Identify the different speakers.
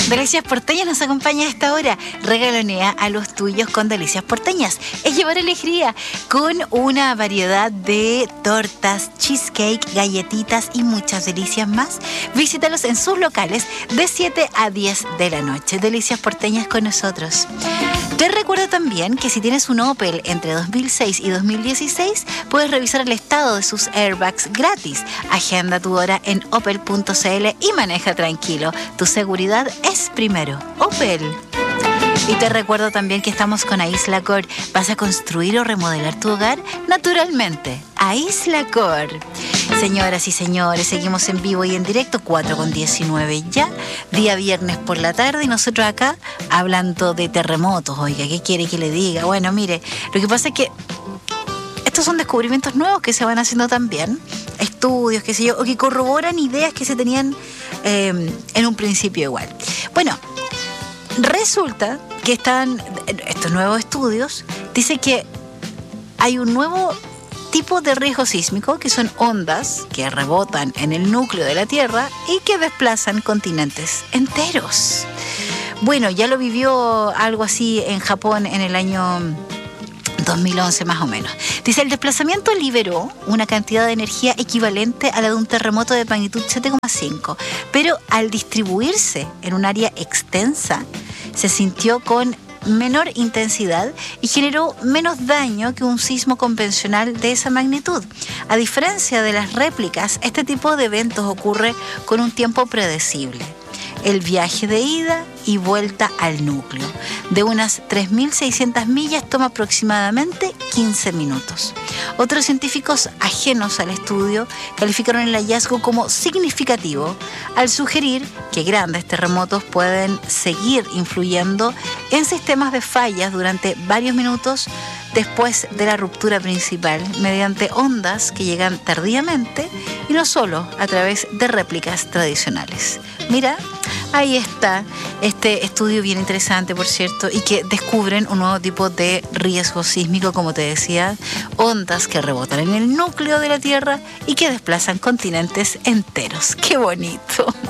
Speaker 1: Delicias Porteñas nos acompaña a esta hora. Regalonea a los tuyos con Delicias Porteñas. Es llevar alegría con una variedad de tortas, cheesecake, galletitas y muchas delicias más. Visítalos en sus locales de 7 a 10 de la noche. Delicias Porteñas con nosotros. Te recuerdo también que si tienes un Opel entre 2006 y 2016, puedes revisar el estado de sus airbags gratis. Agenda tu hora en opel.cl y maneja tranquilo. Tu seguridad es primero. Opel. Y te recuerdo también que estamos con Aislacor. ¿Vas a construir o remodelar tu hogar? Naturalmente, Aislacor. Señoras y señores, seguimos en vivo y en directo, 4:19 ya, día viernes por la tarde, y nosotros acá hablando de terremotos. Oiga, ¿qué quiere que le diga? Bueno, mire, lo que pasa es que estos son descubrimientos nuevos que se van haciendo también, estudios, qué sé yo, o que corroboran ideas que se tenían en un principio igual. Bueno, resulta que estos nuevos estudios dicen que hay un nuevo tipo de riesgo sísmico, que son ondas que rebotan en el núcleo de la Tierra y que desplazan continentes enteros. Bueno, ya lo vivió algo así en Japón en el año 2011 más o menos. Dice, el desplazamiento liberó una cantidad de energía equivalente a la de un terremoto de magnitud 7,5, pero al distribuirse en un área extensa, se sintió con menor intensidad y generó menos daño que un sismo convencional de esa magnitud. A diferencia de las réplicas, este tipo de eventos ocurre con un tiempo predecible. El viaje de ida y vuelta al núcleo de unas 3.600 millas toma aproximadamente 15 minutos. Otros científicos ajenos al estudio calificaron el hallazgo como significativo al sugerir que grandes terremotos pueden seguir influyendo en sistemas de fallas durante varios minutos después de la ruptura principal, mediante ondas que llegan tardíamente y no solo a través de réplicas tradicionales. Mira, ahí está este estudio bien interesante, por cierto, y que descubren un nuevo tipo de riesgo sísmico, como te decía, ondas que rebotan en el núcleo de la Tierra y que desplazan continentes enteros. ¡Qué bonito!